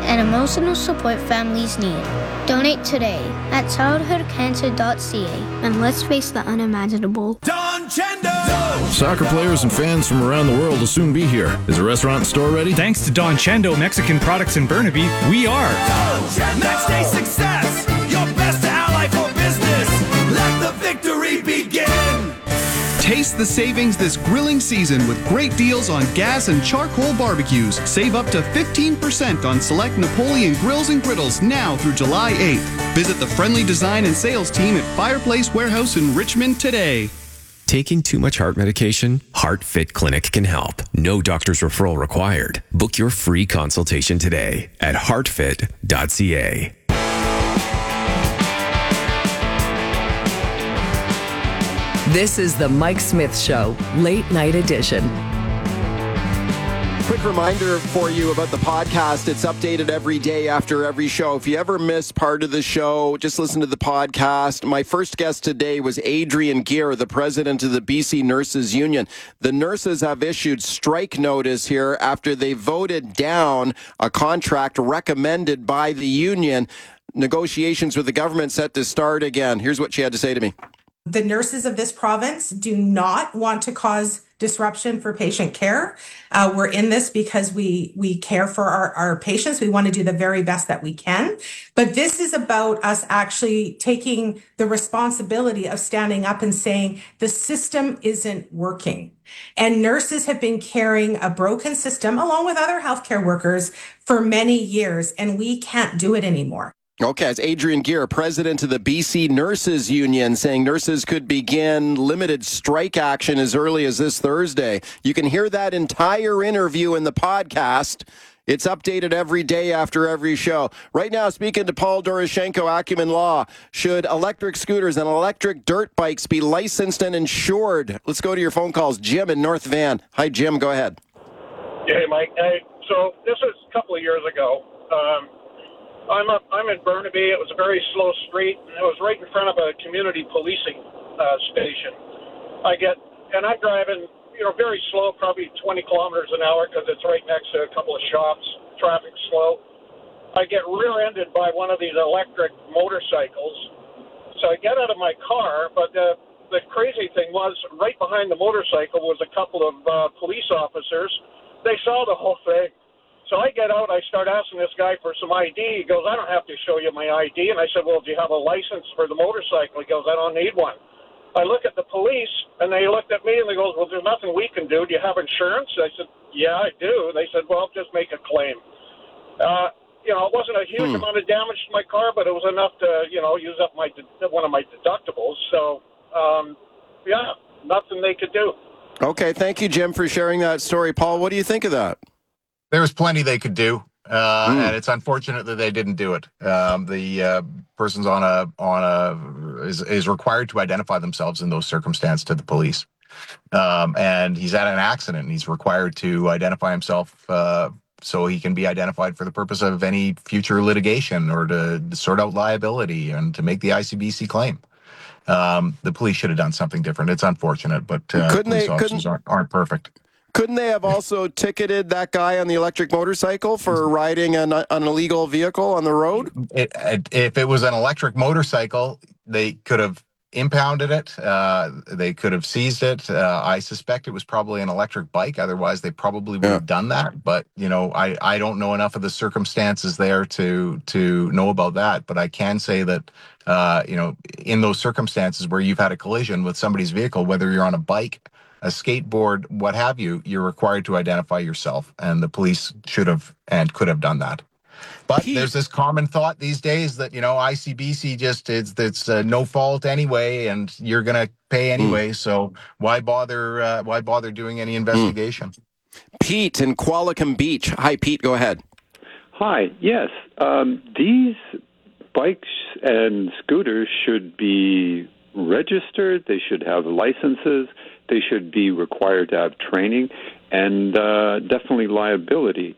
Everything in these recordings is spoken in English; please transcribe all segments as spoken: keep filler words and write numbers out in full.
and emotional support families need. Donate today at childhood cancer dot c a and let's face the unimaginable. Don Chendo! Soccer players and fans from around the world will soon be here. Is the restaurant and store ready? Thanks to Don Chendo Mexican Products in Burnaby, we are. Don Chendo! Next day success! Your best ally for business! Let the victory begin! Taste the savings this grilling season with great deals on gas and charcoal barbecues. Save up to fifteen percent on select Napoleon grills and griddles now through July eighth. Visit the friendly design and sales team at Fireplace Warehouse in Richmond today. Taking too much heart medication? HeartFit Clinic can help. No doctor's referral required. Book your free consultation today at heart fit dot c a. This is the Mike Smith Show, Late Night Edition. Quick reminder for you about the podcast. It's updated every day after every show. If you ever miss part of the show, just listen to the podcast. My first guest today was Adrian Gear, the president of the B C Nurses Union. The nurses have issued strike notice here after they voted down a contract recommended by the union. Negotiations with the government set to start again. Here's what she had to say to me. The nurses of this province do not want to cause disruption for patient care. Uh, we're in this because we we care for our, our patients. We want to do the very best that we can. But this is about us actually taking the responsibility of standing up and saying the system isn't working. And nurses have been carrying a broken system along with other healthcare workers for many years, and we can't do it anymore. Okay, it's Adrian Gear, president of the B C Nurses Union, saying nurses could begin limited strike action as early as this Thursday. You can hear that entire interview in the podcast. It's updated every day after every show. Right now, speaking to Paul Doroshenko, Acumen Law. Should electric scooters and electric dirt bikes be licensed and insured? Let's go to your phone calls. Jim in North Van. Hi, Jim. Go ahead. Hey, Mike. Hey, so this was a couple of years ago. Um, I'm up. I'm in Burnaby. It was a very slow street, and it was right in front of a community policing uh, station. I get, and I'm driving, you know, very slow, probably twenty kilometers an hour because it's right next to a couple of shops. Traffic's slow. I get rear-ended by one of these electric motorcycles. So I get out of my car, but the the crazy thing was, right behind the motorcycle was a couple of uh, police officers. They saw the whole thing. So I get out, I start asking this guy for some I D. He goes, I don't have to show you my I D. And I said, well, do you have a license for the motorcycle? He goes, I don't need one. I look at the police, and they looked at me, and they goes, well, there's nothing we can do. Do you have insurance? I said, yeah, I do. They said, well, just make a claim. Uh, you know, it wasn't a huge hmm. amount of damage to my car, but it was enough to, you know, use up my one of my deductibles. So, um, yeah, nothing they could do. Okay, thank you, Jim, for sharing that story. Paul, what do you think of that? There was plenty they could do, uh, mm. and it's unfortunate that they didn't do it. Um, the uh, person's on a on a is, is required to identify themselves in those circumstances to the police, um, and he's at an accident. And he's required to identify himself uh, so he can be identified for the purpose of any future litigation or to sort out liability and to make the I C B C claim. Um, the police should have done something different. It's unfortunate, but uh, couldn't police they, officers couldn't... aren't, aren't perfect. Couldn't they have also ticketed that guy on the electric motorcycle for riding an, an illegal vehicle on the road? It, it, if it was an electric motorcycle, they could have impounded it. Uh, they could have seized it. Uh, I suspect it was probably an electric bike. Otherwise, they probably would yeah. have done that. But, you know, I, I don't know enough of the circumstances there to to know about that. But I can say that, uh, you know, in those circumstances where you've had a collision with somebody's vehicle, whether you're on a bike, a skateboard, what have you, you're required to identify yourself, and the police should have and could have done that. But Pete. There's this common thought these days that, you know, I C B C just, it's, it's uh, no fault anyway, and you're going to pay anyway, mm. so why bother uh, why bother doing any investigation? Mm. Pete in Qualicum Beach. Hi, Pete, go ahead. Hi, yes. Um, these bikes and scooters should be registered, they should have licenses, they should be required to have training, and uh, definitely liability.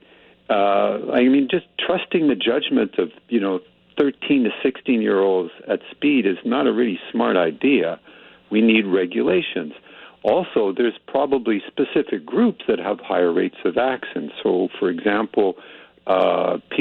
Uh, I mean, just trusting the judgment of, you know, thirteen to sixteen-year-olds at speed is not a really smart idea. We need regulations. Also, there's probably specific groups that have higher rates of accidents. So, for example, uh,